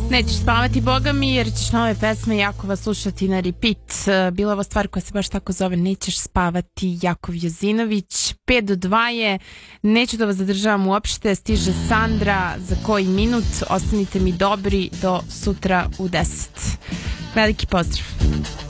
Nećeš spavati, boga mi, jer ćeš nove pesme Jakova slušati na repeat. Bila ova stvar koja se baš tako zove Nećeš spavati, Jakov Jozinović. 5 do 2 je, neću da vas zadržavam uopšte, stiže Sandra za koji minut. Ostanite mi dobri do sutra u 10. Veliki pozdrav.